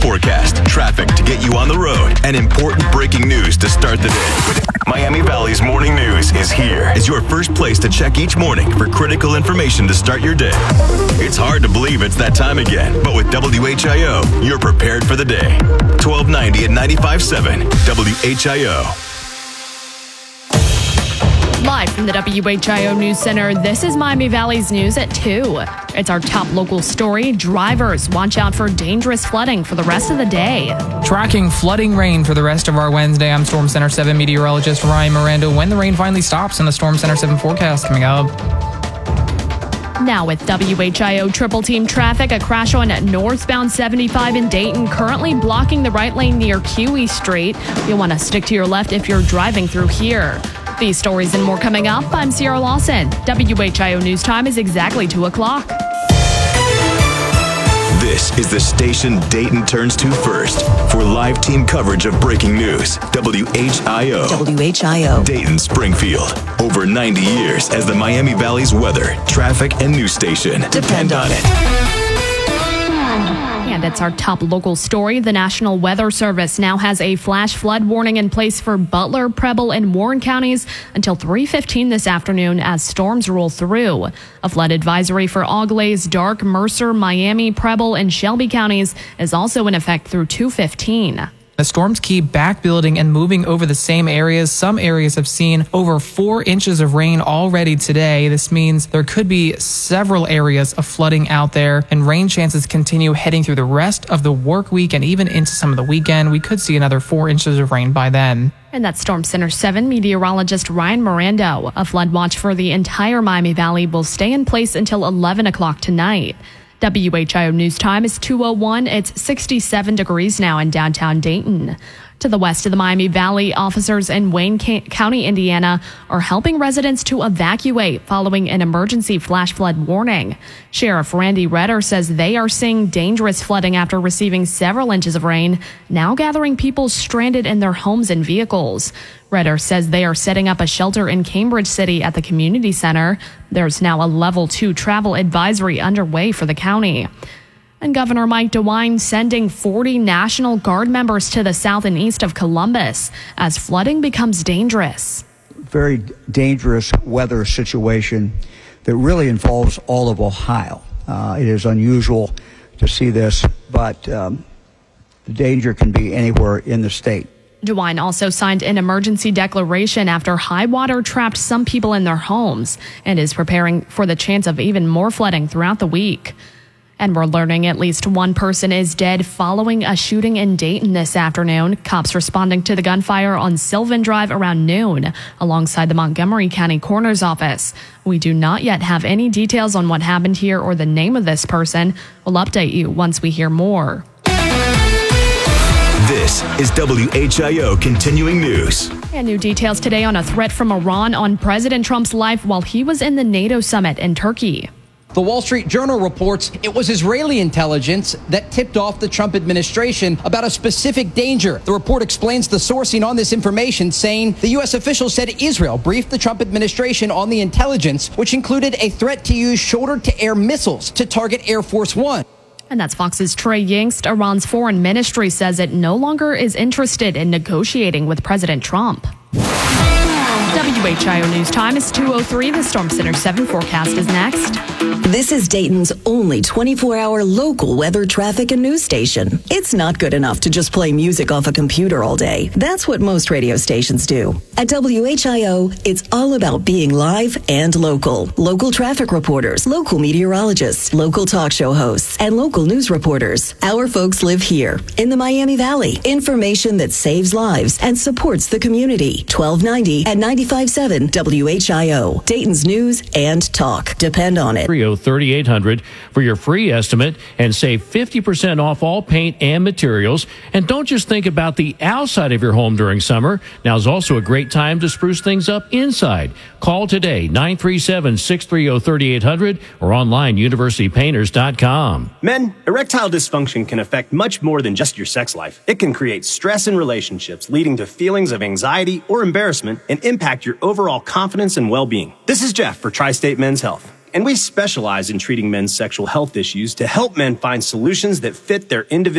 forecast, traffic to get you on the road, and important breaking news to start the day. Miami Valley's Morning News is here as your first place to check each morning for critical information to start your day. It's hard to believe it's that time again, but with WHIO, you're prepared for the day. 1290 and 95.7 WHIO. Live from the WHIO News Center, this is Miami Valley's news at 2. It's our top local story. Drivers, watch out for dangerous flooding for the rest of the day. Tracking flooding rain for the rest of our Wednesday. I'm Storm Center 7 meteorologist Ryan Miranda. When the rain finally stops in the Storm Center 7 forecast coming up. Now with WHIO triple team traffic, a crash on northbound 75 in Dayton, currently blocking the right lane near QE Street. You'll want to stick to your left if you're driving through here. These stories and more coming up. I'm Sierra Lawson. WHIO News Time is exactly 2 o'clock. This is the station Dayton turns to first for live team coverage of breaking news. WHIO. WHIO. Dayton Springfield. Over 90 years as the Miami Valley's weather, traffic, and news station. Depend on it. And it's our top local story. The National Weather Service now has a flash flood warning in place for Butler, Preble, and Warren counties until 3:15 this afternoon as storms roll through. A flood advisory for Auglaize, Dark, Mercer, Miami, Preble, and Shelby counties is also in effect through 2:15. The storms keep backbuilding and moving over the same areas. Some areas have seen over 4 inches of rain already today. This means there could be several areas of flooding out there, and rain chances continue heading through the rest of the work week and even into some of the weekend. We could see another 4 inches of rain by then. And that's Storm Center 7 meteorologist Ryan Miranda. A flood watch for the entire Miami Valley will stay in place until 11 o'clock tonight. WHIO News Time is 2:01. It's 67 degrees now in downtown Dayton. To the west of the Miami Valley, officers in Wayne County, Indiana, are helping residents to evacuate following an emergency flash flood warning. Sheriff Randy Redder says they are seeing dangerous flooding after receiving several inches of rain, now gathering people stranded in their homes and vehicles. Redder says they are setting up a shelter in Cambridge City at the community center. There's now a level 2 travel advisory underway for the county. And Governor Mike DeWine sending 40 National Guard members to the south and east of Columbus as flooding becomes dangerous. Very dangerous weather situation that really involves all of Ohio. It is unusual to see this, but the danger can be anywhere in the state. DeWine also signed an emergency declaration after high water trapped some people in their homes and is preparing for the chance of even more flooding throughout the week. And we're learning at least one person is dead following a shooting in Dayton this afternoon. Cops responding to the gunfire on Sylvan Drive around noon alongside the Montgomery County Coroner's Office. We do not yet have any details on what happened here or the name of this person. We'll update you once we hear more. This is WHIO Continuing News. And new details today on a threat from Iran on President Trump's life while he was in the NATO summit in Turkey. The Wall Street Journal reports it was Israeli intelligence that tipped off the Trump administration about a specific danger. The report explains the sourcing on this information, saying the U.S. official said Israel briefed the Trump administration on the intelligence, which included a threat to use shoulder-to-air missiles to target Air Force One. And that's Fox's Trey Yingst. Iran's foreign ministry says it no longer is interested in negotiating with President Trump. WHIO News Time is 2:03. The Storm Center 7 forecast is next. This is Dayton's only 24-hour local weather, traffic, and news station. It's not good enough to just play music off a computer all day. That's what most radio stations do. At WHIO, it's all about being live and local. Local traffic reporters, local meteorologists, local talk show hosts, and local news reporters. Our folks live here in the Miami Valley. Information that saves lives and supports the community. 1290 and 95.7 WHIO. Dayton's news and talk. Depend on it. 3800 for your free estimate and save 50% off all paint and materials. And don't just think about the outside of your home during summer. Now is also a great time to spruce things up inside. Call today, 937-630-3800 or online, universitypainters.com. Men, erectile dysfunction can affect much more than just your sex life. It can create stress in relationships, leading to feelings of anxiety or embarrassment and impact your overall confidence and well-being. This is Jeff for Tri-State Men's Health, and we specialize in treating men's sexual health issues to help men find solutions that fit their individual